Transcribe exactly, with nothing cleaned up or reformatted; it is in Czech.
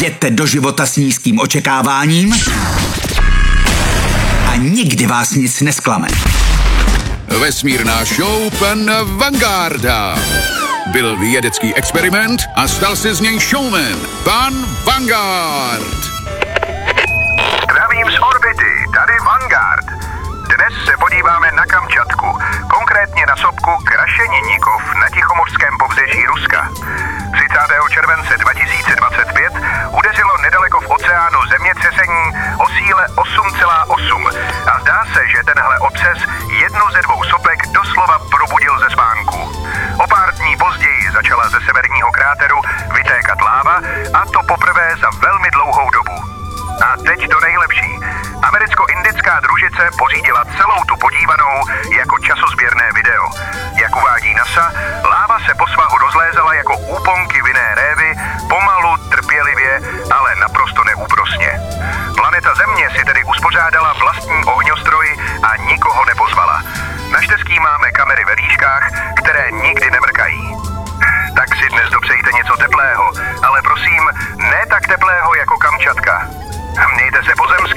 Jděte do života s nízkým očekáváním a nikdy vás nic nesklame. Vesmírná show pana Vangarda. Byl vědecký experiment a stal se z něj showman. Pan Vanguard. Zdravím z orbity, tady Vanguard. Dnes se podíváme na Kamčatku, konkrétně na sopku Krašeninnikov na Tichomořském pobřeží Ruska. třicátého července dva tisíce dvacet pět udeřilo nedaleko v oceánu zemětřesení o síle osm celá osm a zdá se, že tenhle otřes jednu ze dvou sopek doslova probudil ze spánku. O pár dní později začala ze severního kráteru vytékat láva, a to poprvé za velmi dlouhou dobu. A teď to nejlepší. Americko-indická družice pořídila celou tu podívanou jako časozběrné video. Jak uvádí NASA, láva se po svahu rozlézala jako úponky vinné révy, pomalu, trpělivě, ale naprosto neúprosně. Planeta Země si tedy uspořádala vlastní ohňostroj a nikoho nepozvala. Naštěstí máme kamery ve výškách, které nikdy nemrkají. Tak si dnes dopřejte něco teplého, ale prosím, ne tak teplého jako Kamčatka. Mějte se pozemsky.